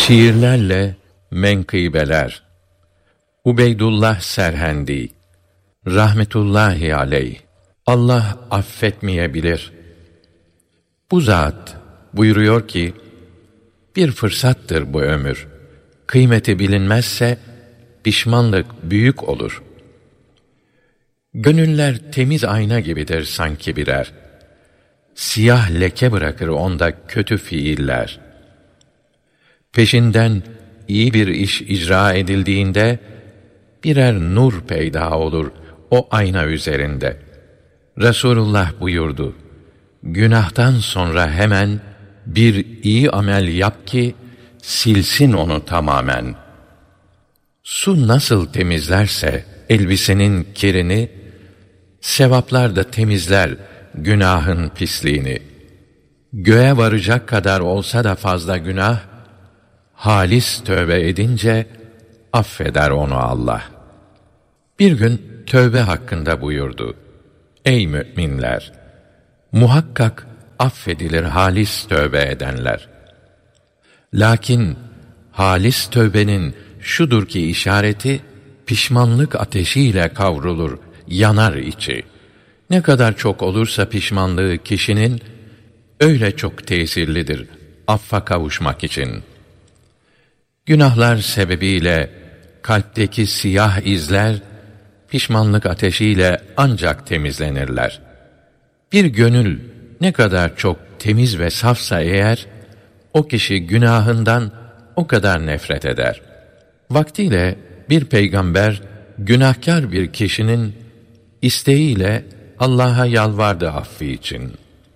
Şiirlerle menkıbeler. Ubeydullah Serhendi rahmetullahi aleyh. Allah affetmeyebilir. Bu zat buyuruyor ki, bir fırsattır bu ömür. Kıymeti bilinmezse pişmanlık büyük olur. Gönüller temiz ayna gibidir sanki birer. Siyah leke bırakır onda kötü fiiller. Peşinden iyi bir iş icra edildiğinde birer nur peyda olur o ayna üzerinde. Resulullah buyurdu: günahtan sonra hemen bir iyi amel yap ki silsin onu tamamen. Su nasıl temizlerse elbisenin kirini, sevaplar da temizler günahın pisliğini. Göğe varacak kadar olsa da fazla günah, halis tövbe edince affeder onu Allah. Bir gün tövbe hakkında buyurdu: ey müminler! Muhakkak affedilir halis tövbe edenler. Lakin halis tövbenin şudur ki işareti, pişmanlık ateşiyle kavrulur, yanar içi. Ne kadar çok olursa pişmanlığı kişinin, öyle çok tesirlidir affa kavuşmak için. Günahlar sebebiyle kalpteki siyah izler, pişmanlık ateşiyle ancak temizlenirler. Bir gönül ne kadar çok temiz ve safsa eğer, o kişi günahından o kadar nefret eder. Vaktiyle bir peygamber, günahkar bir kişinin isteğiyle Allah'a yalvardı affı için.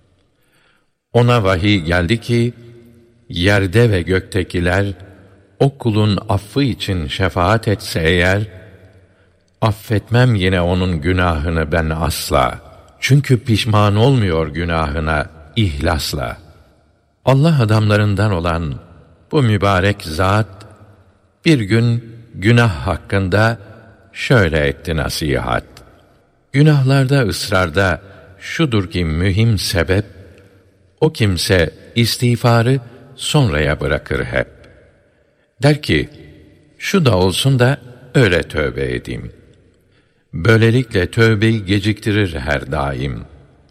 Ona vahiy geldi ki, yerde ve göktekiler, o kulun affı için şefaat etse eğer, affetmem yine onun günahını ben asla. Çünkü pişman olmuyor günahına ihlasla. Allah adamlarından olan bu mübarek zat, bir gün günah hakkında şöyle etti nasihat: günahlarda ısrarda şudur ki mühim sebep, o kimse istiğfarı sonraya bırakır hep. Der ki, şu da olsun da öyle tövbe edeyim. Böylelikle tövbeyi geciktirir her daim.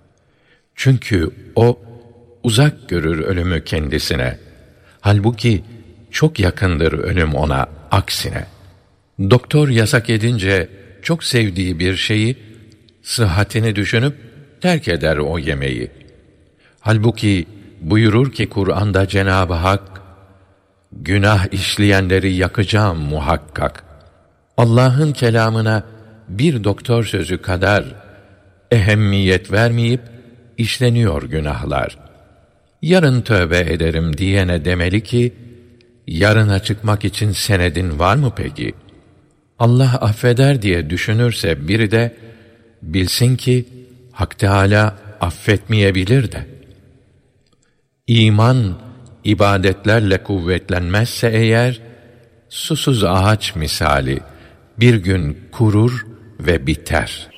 Çünkü o uzak görür ölümü kendisine. Halbuki çok yakındır ölüm ona aksine. Doktor yasak edince çok sevdiği bir şeyi, sıhhatini düşünüp terk eder o yemeği. Halbuki buyurur ki Kur'an'da Cenab-ı Hak, günah işleyenleri yakacağım muhakkak. Allah'ın kelamına bir doktor sözü kadar ehemmiyet vermeyip işleniyor günahlar. Yarın tövbe ederim diyene demeli ki, yarına çıkmak için senedin var mı peki? Allah affeder diye düşünürse biri de, bilsin ki Hak Teâlâ affetmeyebilir de. İman, ibadetlerle kuvvetlenmezse eğer, susuz ağaç misali bir gün kurur ve biter.